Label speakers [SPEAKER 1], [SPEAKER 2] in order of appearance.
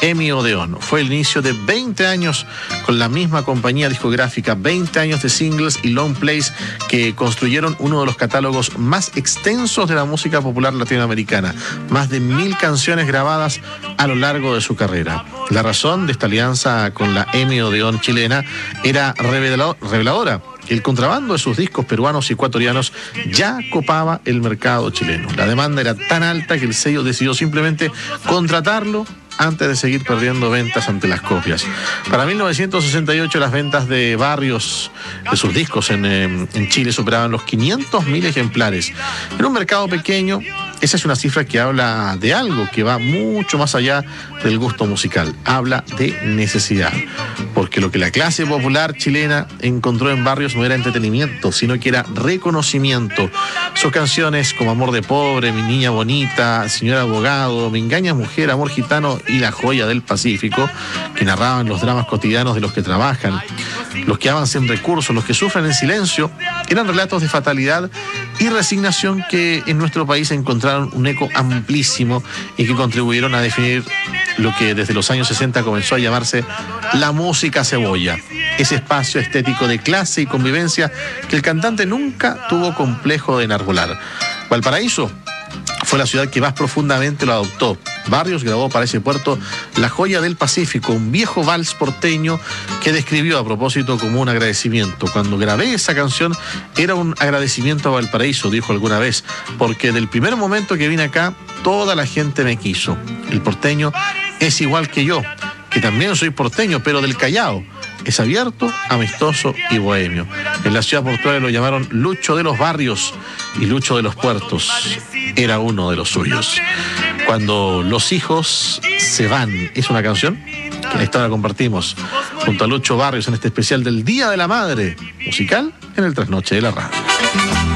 [SPEAKER 1] Emi Odeón. Fue el inicio de 20 años con la misma compañía discográfica, 20 años de singles y long plays que construyeron uno de los catálogos más extensos de la música popular latinoamericana. Más de 1000 canciones grabadas a lo largo de su carrera. La razón de esta alianza con la Emi Odeón chilena era reveladora. El contrabando de sus discos peruanos y ecuatorianos ya copaba el mercado chileno. La demanda era tan alta que el sello decidió simplemente contratarlo antes de seguir perdiendo ventas ante las copias. Para 1968 las ventas de Barrios de sus discos en Chile superaban los 500.000 ejemplares. En un mercado pequeño, esa es una cifra que habla de algo que va mucho más allá del gusto musical. Habla de necesidad. Porque lo que la clase popular chilena encontró en Barrios no era entretenimiento, sino que era reconocimiento. Sus canciones como Amor de Pobre, Mi Niña Bonita, Señor Abogado, Me Engañas Mujer, Amor Gitano y La Joya del Pacífico, que narraban los dramas cotidianos de los que trabajan, los que aman sin recursos, los que sufren en silencio, eran relatos de fatalidad y resignación que en nuestro país encontraron un eco amplísimo y que contribuyeron a definir lo que desde los años 60 comenzó a llamarse la música cebolla, ese espacio estético de clase y convivencia que el cantante nunca tuvo complejo de enarbolar. Valparaíso fue la ciudad que más profundamente lo adoptó. Barrios grabó para ese puerto La Joya del Pacífico, un viejo vals porteño que describió a propósito como un agradecimiento. Cuando grabé esa canción era un agradecimiento a Valparaíso, dijo alguna vez, porque del primer momento que vine acá, toda la gente me quiso. El porteño es igual que yo, que también soy porteño, pero del Callao. Es abierto, amistoso y bohemio. En la ciudad portuaria lo llamaron Lucho de los Barrios y Lucho de los Puertos. Era uno de los suyos. Cuando los hijos se van, es una canción que esta hora compartimos junto a Lucho Barrios en este especial del Día de la Madre, musical en el Trasnoche de la Radio.